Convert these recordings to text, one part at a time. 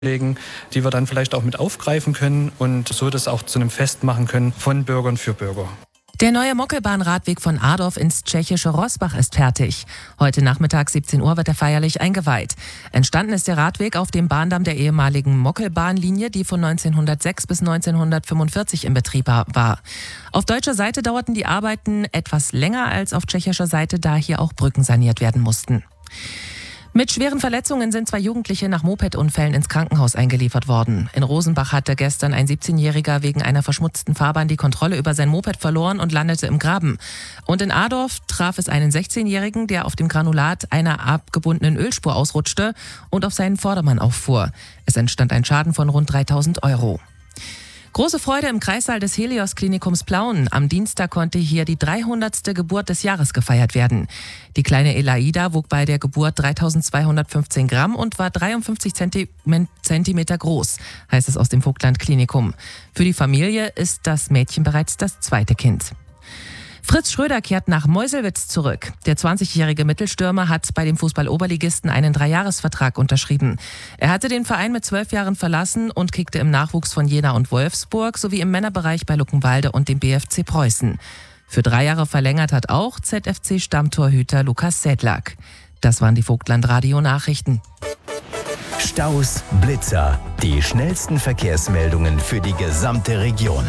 legen, die wir dann vielleicht auch mit aufgreifen können und so das auch zu einem Fest machen können von Bürgern für Bürger. Der neue Mockelbahn-Radweg von Adorf ins tschechische Rosbach ist fertig. Heute Nachmittag 17 Uhr wird er feierlich eingeweiht. Entstanden ist der Radweg auf dem Bahndamm der ehemaligen Mockelbahnlinie, die von 1906 bis 1945 in Betrieb war. Auf deutscher Seite dauerten die Arbeiten etwas länger als auf tschechischer Seite, da hier auch Brücken saniert werden mussten. Mit schweren Verletzungen sind 2 Jugendliche nach Mopedunfällen ins Krankenhaus eingeliefert worden. In Rosenbach hatte gestern ein 17-Jähriger wegen einer verschmutzten Fahrbahn die Kontrolle über sein Moped verloren und landete im Graben. Und in Adorf traf es einen 16-Jährigen, der auf dem Granulat einer abgebundenen Ölspur ausrutschte und auf seinen Vordermann auffuhr. Es entstand ein Schaden von rund 3.000 €. Große Freude im Kreissaal des Helios-Klinikums Plauen. Am Dienstag konnte hier die 300. Geburt des Jahres gefeiert werden. Die kleine Elaida wog bei der Geburt 3.215 Gramm und war 53 Zentimeter groß, heißt es aus dem Vogtland-Klinikum. Für die Familie ist das Mädchen bereits das zweite Kind. Fritz Schröder kehrt nach Meuselwitz zurück. Der 20-jährige Mittelstürmer hat bei dem Fußball-Oberligisten einen 3-Jahres-Vertrag unterschrieben. Er hatte den Verein mit 12 Jahren verlassen und kickte im Nachwuchs von Jena und Wolfsburg sowie im Männerbereich bei Luckenwalde und dem BFC Preußen. Für 3 Jahre verlängert hat auch ZFC-Stammtorhüter Lukas Sedlak. Das waren die Vogtland-Radio-Nachrichten. Staus, Blitzer, die schnellsten Verkehrsmeldungen für die gesamte Region.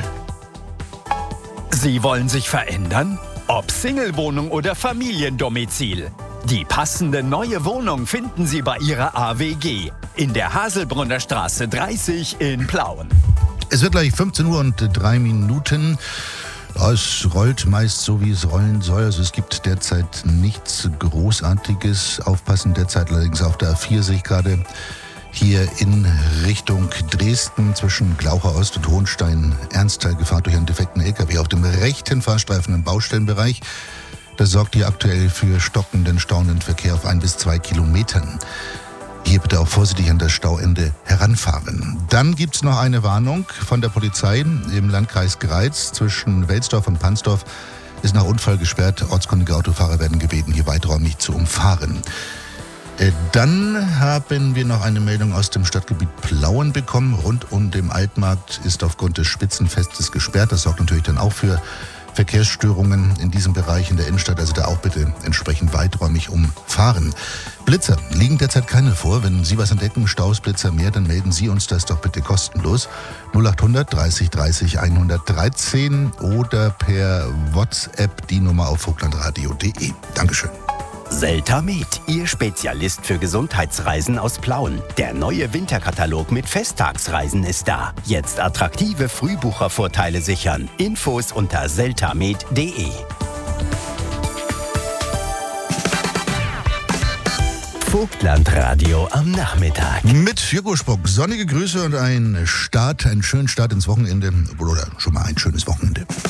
Sie wollen sich verändern? Ob Single-Wohnung oder Familiendomizil. Die passende neue Wohnung finden Sie bei Ihrer AWG in der Haselbrunner Straße 30 in Plauen. Es wird gleich 15:03 Uhr. Es rollt meist so, wie es rollen soll. Also es gibt derzeit nichts Großartiges. Aufpassen derzeit allerdings auf der A4 sehe ich gerade. Hier in Richtung Dresden zwischen Glaucher Ost und Hohenstein-Ernsthal Gefahr durch einen defekten LKW auf dem rechten Fahrstreifen im Baustellenbereich. Das sorgt hier aktuell für stockenden, staunenden Verkehr auf 1 bis 2 Kilometern. Hier bitte auch vorsichtig an das Stauende heranfahren. Dann gibt es noch eine Warnung von der Polizei im Landkreis Greiz zwischen Welsdorf und Pansdorf. Ist nach Unfall gesperrt. Ortskundige Autofahrer werden gebeten, hier weiträumig zu umfahren. Dann haben wir noch eine Meldung aus dem Stadtgebiet Plauen bekommen. Rund um den Altmarkt ist aufgrund des Spitzenfestes gesperrt. Das sorgt natürlich dann auch für Verkehrsstörungen in diesem Bereich in der Innenstadt. Also da auch bitte entsprechend weiträumig umfahren. Blitzer liegen derzeit keine vor. Wenn Sie was entdecken, Staus, Blitzer mehr, dann melden Sie uns das doch bitte kostenlos. 0800 30 30 113 oder per WhatsApp die Nummer auf vogtlandradio.de. Dankeschön. Seltamed, Ihr Spezialist für Gesundheitsreisen aus Plauen. Der neue Winterkatalog mit Festtagsreisen ist da. Jetzt attraktive Frühbuchervorteile sichern. Infos unter seltamed.de. Vogtlandradio am Nachmittag. Mit Jürgen Spock. Sonnige Grüße und einen schönen Start ins Wochenende. Oder schon mal ein schönes Wochenende.